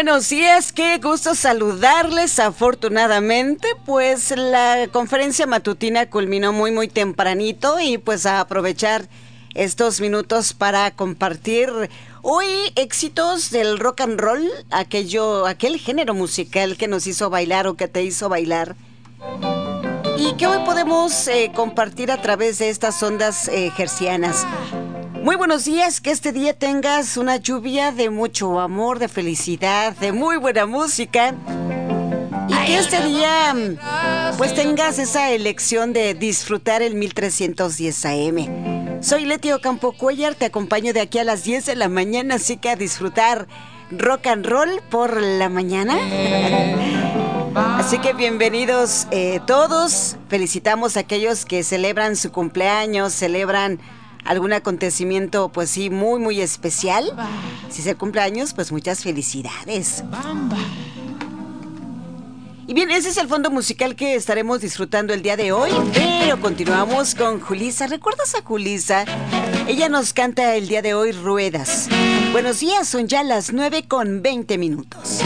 buenos días, qué gusto saludarles. Afortunadamente, pues la conferencia matutina culminó muy tempranito y pues a aprovechar estos minutos para compartir hoy éxitos del rock and roll, aquel género musical que nos hizo bailar o que te hizo bailar. Y que hoy podemos compartir a través de estas ondas hercianas. Muy buenos días, que este día tengas una lluvia de mucho amor, de felicidad, de muy buena música. Y que este día pues tengas esa elección de disfrutar el 1310 AM. Soy Leti Ocampo Cuellar, te acompaño de aquí a las 10 de la mañana, así que a disfrutar rock and roll por la mañana. Así que bienvenidos todos. Felicitamos a aquellos que celebran su cumpleaños, celebran algún acontecimiento, pues sí, muy especial. Si es el cumpleaños, pues muchas felicidades. Y bien, ese es el fondo musical que estaremos disfrutando el día de hoy, pero continuamos con Julissa. ¿Recuerdas a Julissa? Ella nos canta el día de hoy Ruedas. Buenos días, son ya las 9:20.